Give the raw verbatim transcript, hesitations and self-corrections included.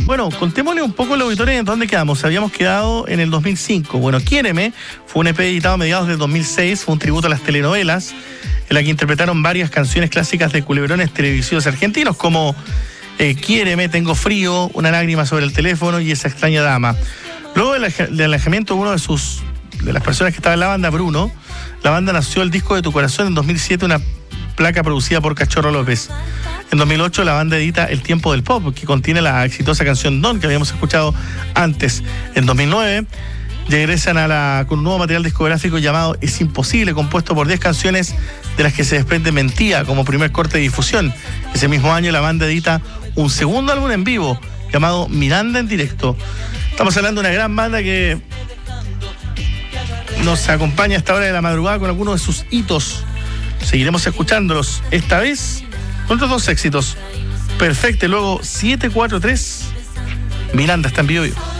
Bueno, contémosle un poco a los auditores en dónde quedamos. Habíamos quedado en el dos mil cinco. Bueno, Quiéreme fue un E P editado a mediados del dos mil seis, fue un tributo a las telenovelas, en la que interpretaron varias canciones clásicas de culebrones televisivos argentinos, como eh, Quiéreme, Tengo Frío, Una lágrima sobre el teléfono y Esa extraña dama. Luego del, del alejamiento de uno de sus de las personas que estaba en la banda, Bruno, la banda nació el disco de Tu Corazón en dos mil siete, una placa producida por Cachorro López. En dos mil ocho la banda edita El Tiempo del Pop, que contiene la exitosa canción Don, que habíamos escuchado antes. En dos mil nueve regresan a la, con un nuevo material discográfico llamado Es Imposible, compuesto por diez canciones de las que se desprende Mentía como primer corte de difusión. Ese mismo año la banda edita un segundo álbum en vivo llamado Miranda en Directo. Estamos hablando de una gran banda que nos acompaña a esta hora de la madrugada con algunos de sus hitos. Seguiremos escuchándolos, esta vez con otros dos éxitos. Perfecto, y luego siete cuatro tres. Miranda está en vivo.